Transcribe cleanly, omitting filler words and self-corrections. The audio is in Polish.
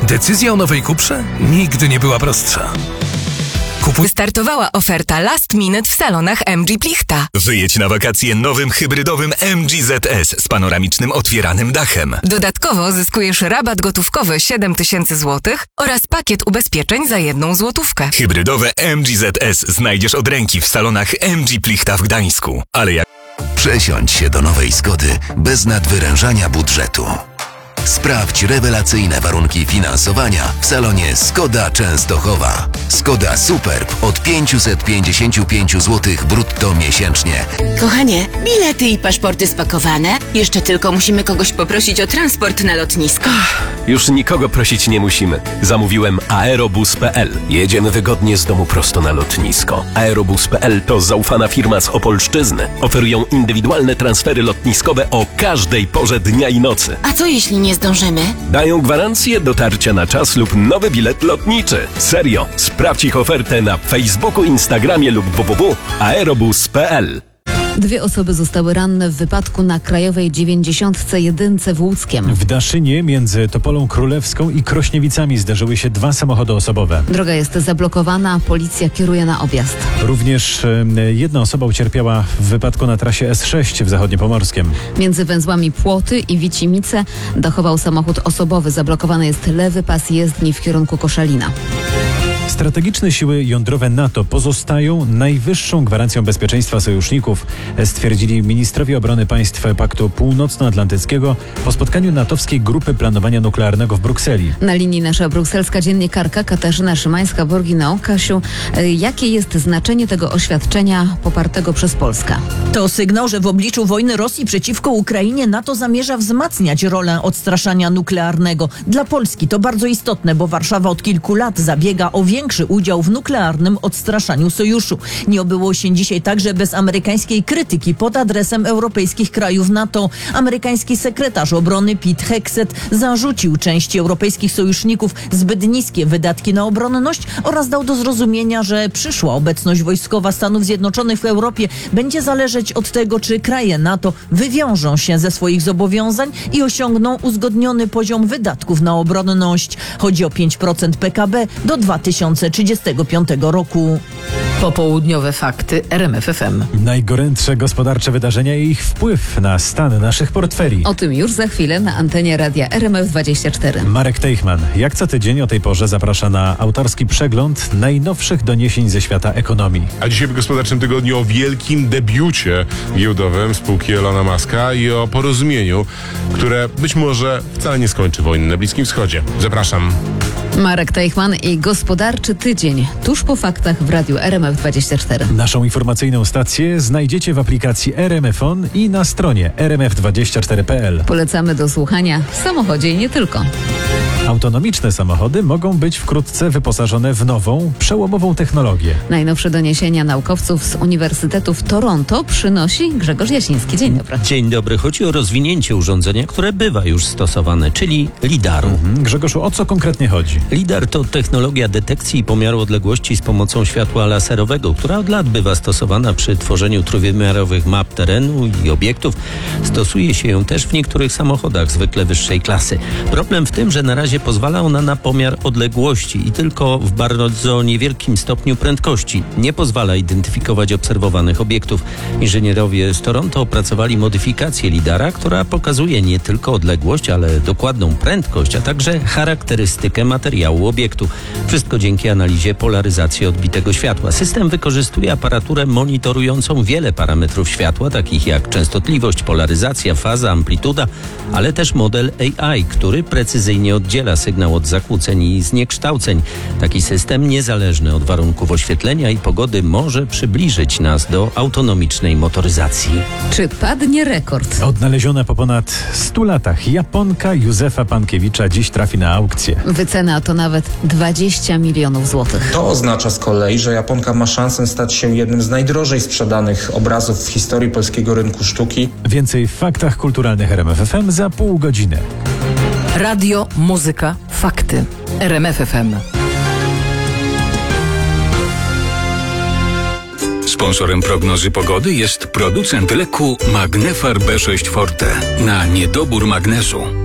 Decyzja o nowej Cuprze nigdy nie była prostsza. Wystartowała oferta Last Minute w salonach MG Plichta. Wyjedź na wakacje nowym hybrydowym MG ZS z panoramicznym otwieranym dachem. Dodatkowo zyskujesz rabat gotówkowy 7000 zł oraz pakiet ubezpieczeń za 1 złotówkę. Hybrydowe MG ZS znajdziesz od ręki w salonach MG Plichta w Gdańsku. Ale jak Przesiądź się do nowej Skody bez nadwyrężania budżetu. Sprawdź rewelacyjne warunki finansowania w salonie Skoda Częstochowa. Skoda Superb od 555 zł brutto miesięcznie. Kochanie, bilety i paszporty spakowane? Jeszcze tylko musimy kogoś poprosić o transport na lotnisko. Już nikogo prosić nie musimy. Zamówiłem aerobus.pl. Jedziemy wygodnie z domu prosto na lotnisko. Aerobus.pl to zaufana firma z Opolszczyzny. Oferują indywidualne transfery lotniskowe o każdej porze dnia i nocy. A co jeśli nie zdążymy? Dają gwarancję dotarcia na czas lub nowy bilet lotniczy. Serio, sprawdź ich ofertę na Facebooku, Instagramie lub www.aerobus.pl. 2 osoby zostały ranne w wypadku na Krajowej 91 w Łódzkiem. W Daszynie między Topolą Królewską i Krośniewicami zdarzyły się 2 samochody osobowe. Droga jest zablokowana, policja kieruje na objazd. Również jedna osoba ucierpiała w wypadku na trasie S6 w Zachodniopomorskiem. Między węzłami Płoty i Wicimice dachował samochód osobowy. Zablokowany jest lewy pas jezdni w kierunku Koszalina. Strategiczne siły jądrowe NATO pozostają najwyższą gwarancją bezpieczeństwa sojuszników, stwierdzili ministrowie obrony państw Paktu Północnoatlantyckiego po spotkaniu natowskiej grupy planowania nuklearnego w Brukseli. Na linii nasza brukselska dziennikarka Katarzyna Szymańska-Borgino. Kasiu, jakie jest znaczenie tego oświadczenia popartego przez Polskę? To sygnał, że w obliczu wojny Rosji przeciwko Ukrainie NATO zamierza wzmacniać rolę odstraszania nuklearnego. Dla Polski to bardzo istotne, bo Warszawa od kilku lat zabiega o większy udział w nuklearnym odstraszaniu sojuszu. Nie obyło się dzisiaj także bez amerykańskiej krytyki pod adresem europejskich krajów NATO. Amerykański sekretarz obrony Pete Hegseth zarzucił części europejskich sojuszników zbyt niskie wydatki na obronność oraz dał do zrozumienia, że przyszła obecność wojskowa Stanów Zjednoczonych w Europie będzie zależeć od tego, czy kraje NATO wywiążą się ze swoich zobowiązań i osiągną uzgodniony poziom wydatków na obronność. Chodzi o 5% PKB do 2035 roku. Popołudniowe fakty RMF FM. Najgorętsze gospodarcze wydarzenia i ich wpływ na stan naszych portfeli. O tym już za chwilę na antenie radia RMF24. Marek Teichman, jak co tydzień o tej porze zaprasza na autorski przegląd najnowszych doniesień ze świata ekonomii. A dzisiaj w Gospodarczym Tygodniu o wielkim debiucie giełdowym spółki Elona Muska i o porozumieniu, które być może wcale nie skończy wojny na Bliskim Wschodzie. Zapraszam. Marek Teichman i Gospodarczy Tydzień. Tuż po faktach w radiu RMF24. Naszą informacyjną stację znajdziecie w aplikacji RMF On i na stronie rmf24.pl. Polecamy do słuchania w samochodzie i nie tylko. Autonomiczne samochody mogą być wkrótce wyposażone w nową, przełomową technologię. Najnowsze doniesienia naukowców z Uniwersytetu w Toronto przynosi Grzegorz Jasiński. Dzień dobry. Dzień dobry. Chodzi o rozwinięcie urządzenia, które bywa już stosowane, czyli lidaru. Grzegorzu, o co konkretnie chodzi? Lidar to technologia detekcji i pomiaru odległości z pomocą światła laserowego, która od lat bywa stosowana przy tworzeniu trójwymiarowych map terenu i obiektów. Stosuje się ją też w niektórych samochodach zwykle wyższej klasy. Problem w tym, że na razie pozwala ona na pomiar odległości i tylko w bardzo niewielkim stopniu prędkości. Nie pozwala identyfikować obserwowanych obiektów. Inżynierowie z Toronto opracowali modyfikację lidara, która pokazuje nie tylko odległość, ale dokładną prędkość, a także charakterystykę materiału obiektu. Wszystko dzięki analizie polaryzacji odbitego światła. System wykorzystuje aparaturę monitorującą wiele parametrów światła, takich jak częstotliwość, polaryzacja, faza, amplituda, ale też model AI, który precyzyjnie oddziela sygnał od zakłóceń i zniekształceń. Taki system, niezależny od warunków oświetlenia i pogody, może przybliżyć nas do autonomicznej motoryzacji. Czy padnie rekord? Odnaleziona po ponad 100 latach Japonka Józefa Pankiewicza dziś trafi na aukcję. Wycena to nawet 20 milionów złotych. To oznacza z kolei, że Japonka ma szansę stać się jednym z najdrożej sprzedanych obrazów w historii polskiego rynku sztuki. Więcej w faktach kulturalnych RMF FM za pół godziny. Radio, muzyka, fakty. RMF FM. Sponsorem prognozy pogody jest producent leku Magnefar B6 Forte na niedobór magnezu.